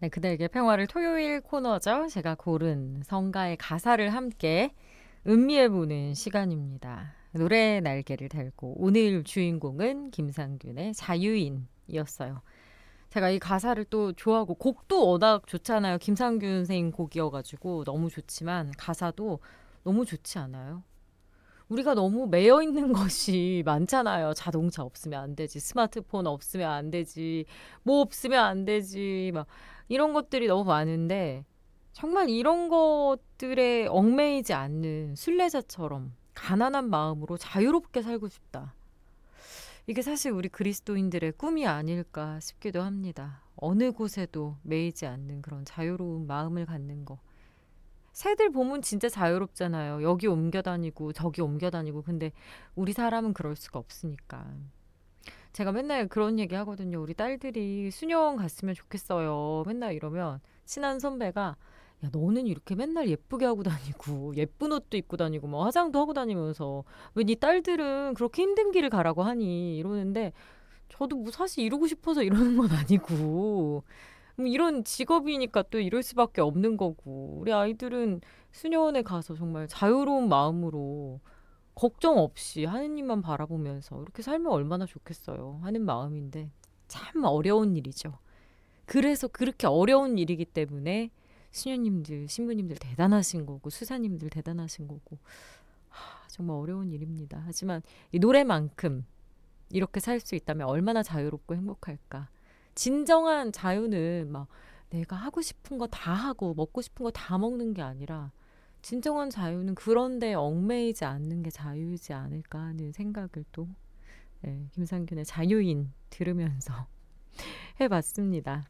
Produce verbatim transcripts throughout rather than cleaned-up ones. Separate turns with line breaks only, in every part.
네, 그대에게 평화를 토요일 코너죠. 제가 고른 성가의 가사를 함께 음미해보는 시간입니다. 노래의 날개를 달고 오늘 주인공은 김상균의 자유인이었어요. 제가 이 가사를 또 좋아하고 곡도 워낙 좋잖아요. 김상균 선생님 곡이어가지고 너무 좋지만 가사도 너무 좋지 않아요? 우리가 너무 매여 있는 것이 많잖아요. 자동차 없으면 안 되지. 스마트폰 없으면 안 되지. 뭐 없으면 안 되지. 막 이런 것들이 너무 많은데 정말 이런 것들에 얽매이지 않는 순례자처럼 가난한 마음으로 자유롭게 살고 싶다. 이게 사실 우리 그리스도인들의 꿈이 아닐까 싶기도 합니다. 어느 곳에도 매이지 않는 그런 자유로운 마음을 갖는 거. 새들 보면 진짜 자유롭잖아요. 여기 옮겨 다니고 저기 옮겨 다니고. 근데 우리 사람은 그럴 수가 없으니까. 제가 맨날 그런 얘기 하거든요. 우리 딸들이 수녀원 갔으면 좋겠어요. 맨날 이러면 친한 선배가 야, 너는 이렇게 맨날 예쁘게 하고 다니고 예쁜 옷도 입고 다니고 뭐 화장도 하고 다니면서 왜 네 딸들은 그렇게 힘든 길을 가라고 하니 이러는데 저도 뭐 사실 이러고 싶어서 이러는 건 아니고 음, 이런 직업이니까 또 이럴 수밖에 없는 거고 우리 아이들은 수녀원에 가서 정말 자유로운 마음으로 걱정 없이 하느님만 바라보면서 이렇게 살면 얼마나 좋겠어요 하는 마음인데 참 어려운 일이죠. 그래서 그렇게 어려운 일이기 때문에 수녀님들, 신부님들 대단하신 거고 수사님들 대단하신 거고 하, 정말 어려운 일입니다. 하지만 이 노래만큼 이렇게 살 수 있다면 얼마나 자유롭고 행복할까. 진정한 자유는 막 내가 하고 싶은 거 다 하고 먹고 싶은 거 다 먹는 게 아니라 진정한 자유는 그런데 얽매이지 않는 게 자유이지 않을까 하는 생각을 또 예, 김상균의 자유인 들으면서 해봤습니다.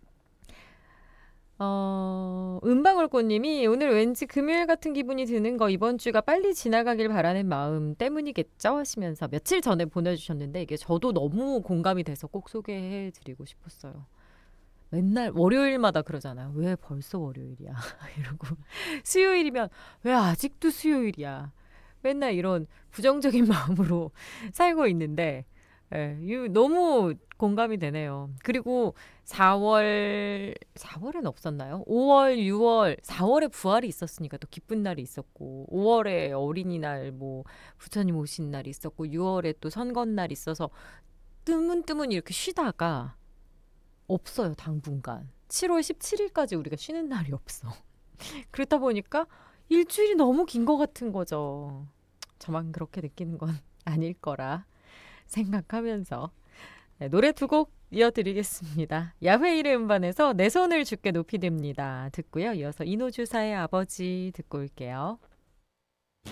어, 은방울꽃님이 오늘 왠지 금요일 같은 기분이 드는 거 이번 주가 빨리 지나가길 바라는 마음 때문이겠죠 하시면서 며칠 전에 보내주셨는데 이게 저도 너무 공감이 돼서 꼭 소개해드리고 싶었어요. 맨날 월요일마다 그러잖아요. 왜 벌써 월요일이야? 이러고 수요일이면 왜 아직도 수요일이야? 맨날 이런 부정적인 마음으로 살고 있는데 예, 이 너무 공감이 되네요. 그리고 사월, 사월엔 없었나요? 오월, 유월, 사월에 부활이 있었으니까 또 기쁜 날이 있었고, 오월에 어린이날, 뭐, 부처님 오신 날이 있었고, 유월에 또 선거날 있어서 뜨문뜨문 이렇게 쉬다가 없어요, 당분간. 칠월 십칠일까지 우리가 쉬는 날이 없어. 그렇다 보니까 일주일이 너무 긴 것 같은 거죠. 저만 그렇게 느끼는 건 아닐 거라 생각하면서 네, 노래 두 곡 이어드리겠습니다. 야훼일의 음반에서 내 손을 주께 높이 듭니다. 듣고요. 이어서 이노주사의 아버지 듣고 올게요.